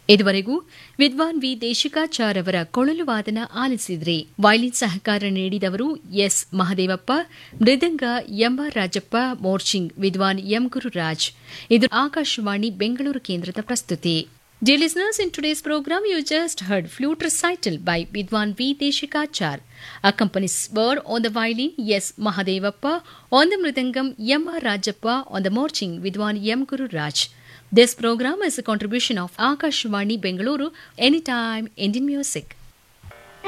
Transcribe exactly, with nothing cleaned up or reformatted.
ಇದುವರೆಗೂ ವಿದ್ವಾನ್ ವಿ ದೇಶಿಕಾಚಾರ್ ಅವರ ಕೊಳಲು ವಾದನ ಆಲಿಸಿದ್ರಿ. ವಯಲಿನ್ ಸಹಕಾರ ನೀಡಿದವರು ಎಸ್ ಮಹದೇವಪ್ಪ, ಮೃದಂಗ ಎಂಆರ್ ರಾಜಪ್ಪ, ಮೋರ್ಚಿಂಗ್ ವಿದ್ವಾನ್ ಎಂ ಗುರುರಾಜ್. ಇದು ಆಕಾಶವಾಣಿ ಬೆಂಗಳೂರು ಕೇಂದ್ರದ ಪ್ರಸ್ತುತಿ. Dear listeners, in today's program, you just heard flute recital by Vidwan V. Deshikachar. Accompanies were on the violin, yes, Mahadevappa, on the mridangam, M. R. Rajappa, on the marching, Vidwan M. Guru Raj. This program is a contribution of Akashvani Bengaluru, Anytime Indian Music.